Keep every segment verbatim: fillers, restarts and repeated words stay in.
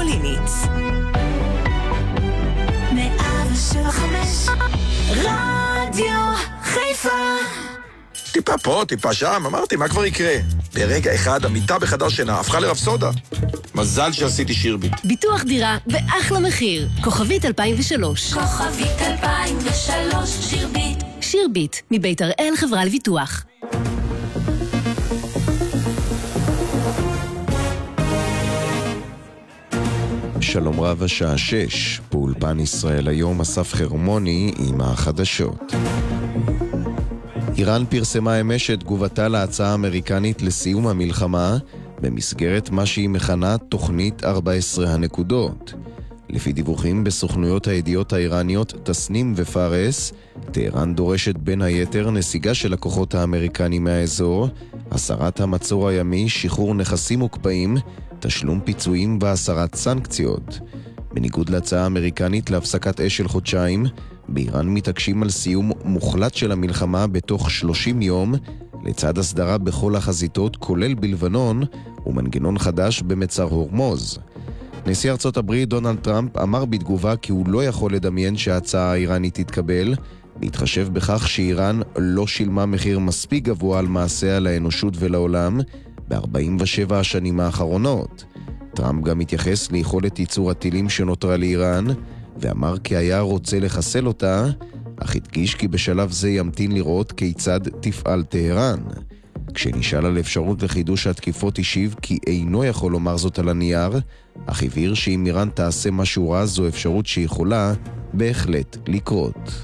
קליניץ. מאה שבע וחמש רדיו חיפה. טיפה פה, טיפה שם, אמרתי, מה כבר יקרה? ברגע אחד המיטה בחדר שינה הפכה לרפסודה. מזל שעשיתי שירביט. ביטוח דירה באחלה מחיר. כוכבית אלפיים ושלוש. כוכבית אלפיים ושלוש, שירביט. שירביט, מבית הראל חברה לביטוח. שלום רב, השעה שש, באולפן ישראל היום, אסף חרמוני עם החדשות. איראן פרסמה אמש את תגובתה להצעה האמריקנית לסיום המלחמה במסגרת מה שהיא מכנה תוכנית ארבע עשרה הנקודות. לפי דיווחים בסוכנויות הידיעות האיראניות תסנים ופארס, טהרן דורשת בין היתר נסיגה של הכוחות האמריקנים מהאזור, הסרת המצור הימי, שחרור נכסים מוקפאים, תשלום פיצויים והסרת סנקציות. בניגוד להצעה האמריקנית להפסקת אש של חודשיים, באיראן מתעקשים על סיום מוחלט של המלחמה בתוך שלושים יום, לצד הסדרה בכל החזיתות כולל בלבנון ומנגנון חדש במצר הורמוז. נשיא ארצות הברית דונלד טראמפ אמר בתגובה כי הוא לא יכול לדמיין שההצעה האיראנית תתקבל, בהתחשב בכך שאיראן לא שילמה מחיר מספיק גבוה על מעשיה לאנושות ולעולם ב-ארבעים ושבע השנים האחרונות. טראמפ גם התייחס ליכולת ייצור הטילים שנותרה לאיראן, ואמר כי היה רוצה לחסל אותה, אך הדגיש כי בשלב זה ימתין לראות כיצד תפעל טהרן. כשנשאל על אפשרות לחידוש התקיפות השיב כי אינו יכול לומר זאת על הנייר, אך הבהיר שאם איראן תעשה משהו רע זו אפשרות שיכולה בהחלט לקרות.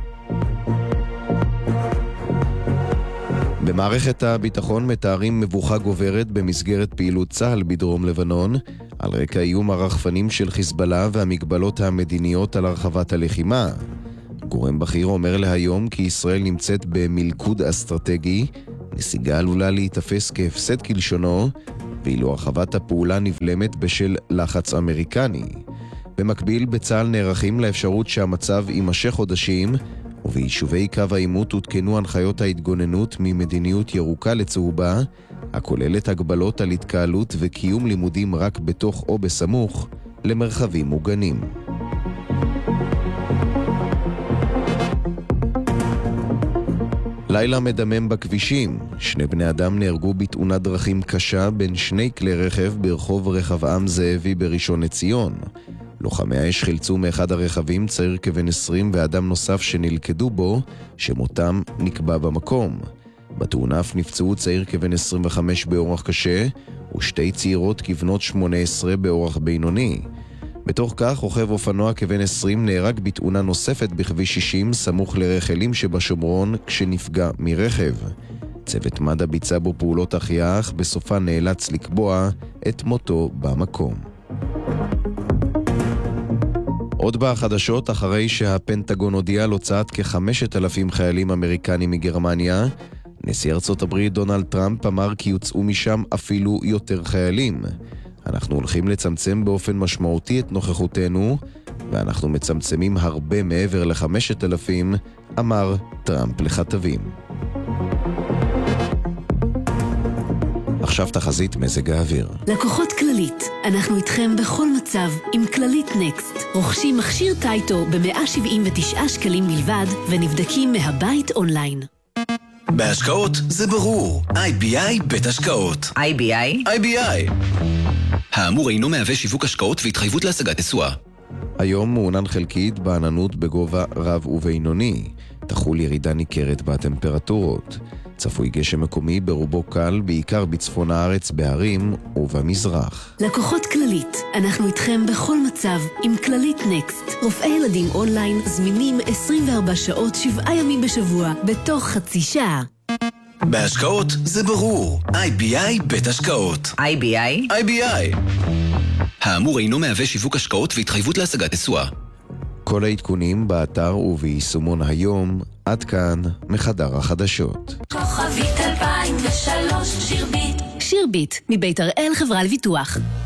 במערכת הביטחון מתארים מבוכה גוברת במסגרת פעילות צה"ל בדרום לבנון, על רקע איום הרחפנים של חיזבאללה והמגבלות המדיניות על הרחבת הלחימה. גורם בכיר אומר להיום כי ישראל נמצאת במלכוד אסטרטגי, נסיגה עלולה להתאפס כהפסד כלשונו, ואילו הרחבת הפעולה נבלמת בשל לחץ אמריקני. במקביל בצה"ל נערכים לאפשרות שהמצב יימשך חודשים, וביישובי קו העימות הותקנו הנחיות ההתגוננות ממדיניות ירוקה לצהובה, הכוללת הגבלות על התקהלות וקיום לימודים רק בתוך או בסמוך למרחבים מוגנים. לילה מדמם בכבישים. שני בני אדם נהרגו בתאונת דרכים קשה בין שני כלי רכב ברחוב רחבעם זאבי בראשון לציון. לוחמי האש חילצו מאחד הרכבים צעיר כבן עשרים ואדם נוסף שנלכדו בו, שמותם נקבע במקום. בתאונה אף נפצעו צעיר כבן עשרים וחמש באורח קשה, ושתי צעירות כבנות שמונה עשרה באורח בינוני. בתוך כך, רוכב אופנוע כבן עשרים נהרג בתאונה נוספת בכביש שישים, סמוך לרחלים שבשומרון, כשנפגע מרכב. צוות מד"א ביצע בו פעולות החייאה, אך בסופה נאלץ לקבוע את מותו במקום. עוד בחדשות, אחרי שהפנטגון הודיע על הוצאת כ-חמשת אלפים חיילים אמריקנים מגרמניה, נשיא ארצות הברית דונלד טראמפ אמר כי יוצאו משם אפילו יותר חיילים. אנחנו הולכים לצמצם באופן משמעותי את נוכחותנו, ואנחנו מצמצמים הרבה מעבר לחמשת אלפים, אמר טראמפ לכתבים. עכשיו תחזית מזג האוויר. לקוחות כללית, אנחנו איתכם בכל מצב עם כללית נקסט. רוכשים מכשיר טייטו ב-מאה שבעים ותשעה שקלים בלבד, ונבדקים מהבית אונליין. בהשקעות זה ברור. איי בי איי בית השקעות. איי בי איי? איי בי איי. האמור אינו מהווה שיווק השקעות והתחייבות להשגת תשואה. היום מעונן חלקית בעננות בגובה רב ובינוני. תחול ירידה ניכרת בטמפרטורות. צפוי גשם מקומי ברובו קל, בעיקר בצפון הארץ, בהרים ובמזרח. לקוחות כללית, אנחנו איתכם בכל מצב עם כללית נקסט. רופאי ילדים אונליין זמינים עשרים וארבע שעות, שבעה ימים בשבוע, בתוך חצי שעה. בהשקעות זה ברור. איי בי איי בית השקעות. איי בי איי? איי בי איי. האמור אינו מהווה שיווק השקעות והתחייבות להשגת תשואה. כל העדכונים באתר וביישומון היום. עד כאן מחדר החדשות. כוכבית אלפיים ושלוש, שירביט. שירביט, מבית הראל חברה לביטוח.